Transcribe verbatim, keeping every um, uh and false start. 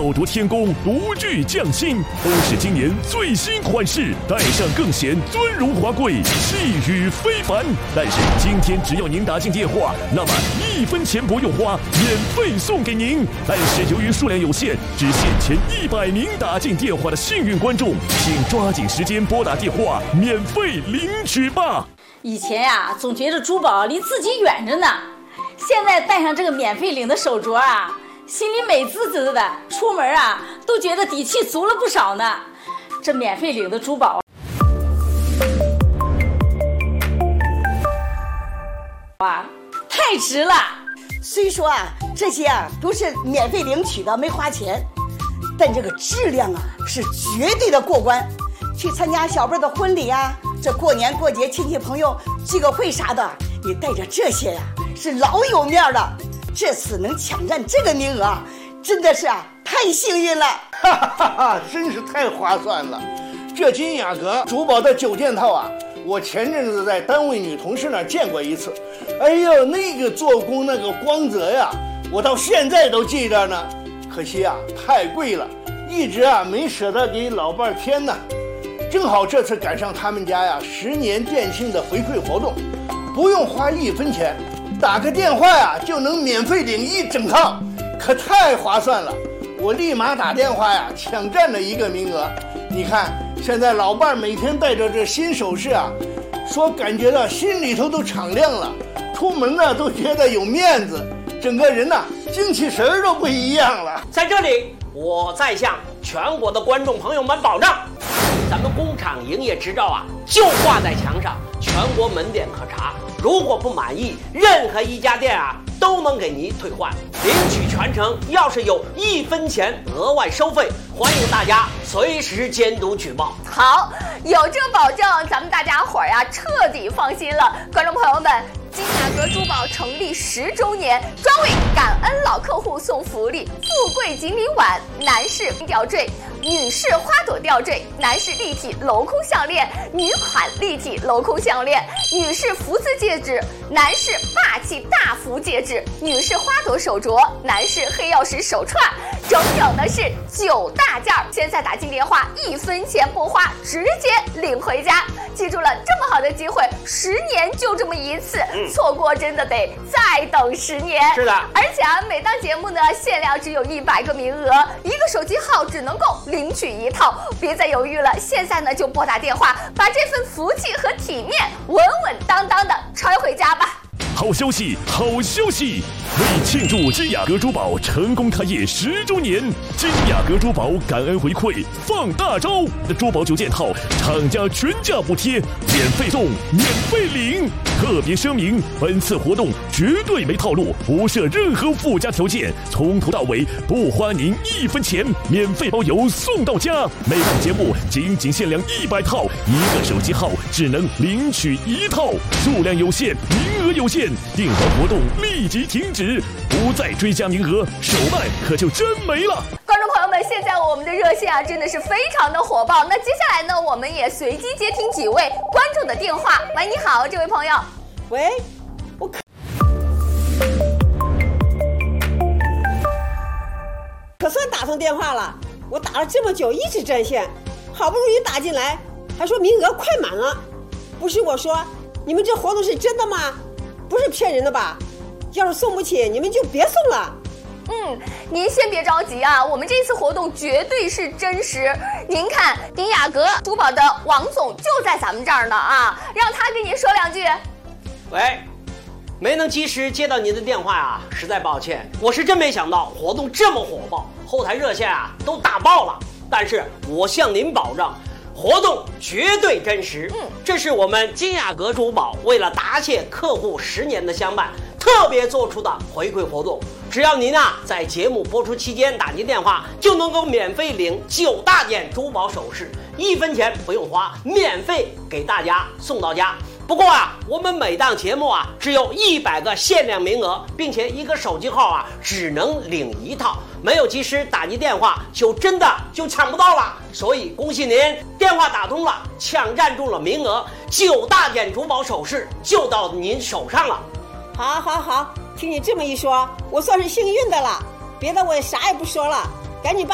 妙夺天工独具匠心，都是今年最新款式，戴上更显尊荣华贵，气宇非凡。但是今天只要您打进电话，那么一分钱不用花，免费送给您。但是由于数量有限，只限前一百名打进电话的幸运观众，请抓紧时间拨打电话，免费领取吧。 以前呀、啊，总觉得珠宝离自己远着呢，现在戴上这个免费领的手镯啊，心里美滋滋的，出门啊都觉得底气足了不少呢。这免费领的珠宝啊，太值了。 虽说啊，这些啊都是免费领取的，没花钱，但这个质量啊是绝对的过关。去参加小辈的婚礼啊，这过年过节亲戚朋友聚个会啥的，你带着这些呀、啊，是老有面了。这次能抢占这个名额啊，真的是啊太幸运了， 哈哈哈，真是太划算了。这金雅阁珠宝的九件套啊，我前阵子在单位女同事那儿见过一次，哎呦，那个做工那个光泽呀，我到现在都记着呢。可惜啊，太贵了，一直啊没舍得给老伴添呢。正好这次赶上他们家呀十年店庆的回馈活动，不用花一分钱，打个电话呀就能免费领一整套，可太划算了。我立马打电话呀抢占了一个名额。你看现在老伴每天带着这新首饰啊，说感觉到心里头都敞亮了，出门呢都觉得有面子，整个人呢精气神都不一样了。 在这里我再向全国的观众朋友们保障，咱们工厂营业执照啊就挂在墙上，全国门店可查，如果不满意，任何一家店啊都能给您退换，领取全程要是有一分钱额外收费，欢迎大家随时监督举报。 好，有这保证，咱们大家伙儿呀彻底放心了。观众朋友们，金雅阁珠宝成立十周年，专为感恩老客户送福利：富贵锦鲤碗、男士吊坠、女士花朵吊坠、男士立体镂空项链、女款立体镂空项链、女士福字戒指、男士霸气大福戒指、女士花朵手镯、男士黑曜石手串，整整的是九大件。现在打进电话，一分钱不花，直接领回家。记住了，这么好的机会，十年就这么一次，嗯、错过真的得再等十年。 是的， 而且啊，每档节目呢限量只有一百个名额，一个手机号只能够领取一套，别再犹豫了，现在呢就拨打电话，把这份福气和体面稳稳当当的揣回家吧。 好消息，好消息！为庆祝金雅阁珠宝成功开业十周年，金雅阁珠宝感恩回馈放大招的珠宝九件套，厂家全价补贴，免费送，免费领。特别声明，本次活动绝对没套路，不设任何附加条件，从头到尾不花您一分钱，免费包邮送到家。每档节目仅仅限量一百套，一个手机号只能领取一套，数量有限，名额有限，订单活动立即停止，不再追加名额，手慢可就真没了。 观众朋友们，现在我们的热线啊真的是非常的火爆。那接下来呢，我们也随机接听几位观众的电话。喂，你好，这位朋友。 喂，我可可算打通电话了。我打了这么久，一直占线，好不容易打进来，还说名额快满了。不是我说，你们这活动是真的吗？不是骗人的吧？要是送不起，你们就别送了。 嗯，您先别着急啊，我们这次活动绝对是真实。您看，金雅阁珠宝的王总就在咱们这儿呢啊，让他跟您说两句。 喂，没能及时接到您的电话啊，实在抱歉。我是真没想到活动这么火爆，后台热线啊都打爆了。但是我向您保证，活动绝对真实。嗯，这是我们金雅阁珠宝为了答谢客户十年的相伴，特别做出的回馈活动。只要您啊在节目播出期间打进电话，就能够免费领九大件珠宝首饰，一分钱不用花，免费给大家送到家。不过啊，我们每档节目啊只有一百个限量名额，并且一个手机号啊只能领一套，没有及时打进电话就真的就抢不到了。所以恭喜您，电话打通了，抢占住了名额，九大件珠宝首饰就到您手上了。 好好好，听你这么一说，我算是幸运的了，别的我也啥也不说了，赶紧办。